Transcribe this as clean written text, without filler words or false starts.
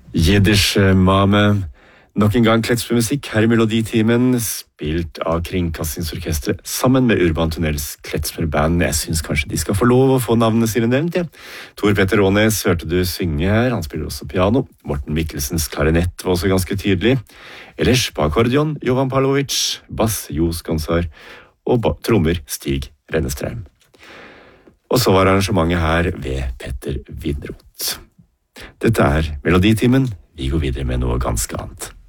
Jiddisch Mame. Nok en gang Klettspillmusikk her i Meloditimen, spilt av Kringkastingsorkestret sammen med Urban Tunnels Klettspillband. Jeg synes kanskje de skal få lov å få navnene sine nevnt, ja. Tor Petter Rånes hørte du synge her, han spiller også piano. Morten Mikkelsens klarinett var også ganske tydelig. Ellers på akkordeon, Jovan Pavlovic, bass, Jo Skonsar, og trommer, Stig Rennestrøm. Og så var arrangementet her ved Petter Vidroth. Dette er Meloditimen. Vi går videre med noe ganske annet.